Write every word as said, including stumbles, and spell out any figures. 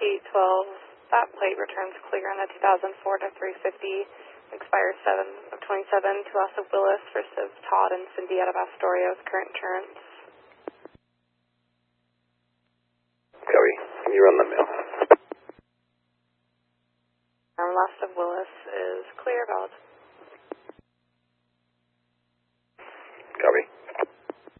eight twelve, that plate returns clear on a two thousand four to three fifty, expires seven of twenty-seven, to us of Willis versus Todd and Cindy out of Astoria's current insurance. Copy. Can you run the mail? Our last of Willis is clear, valid.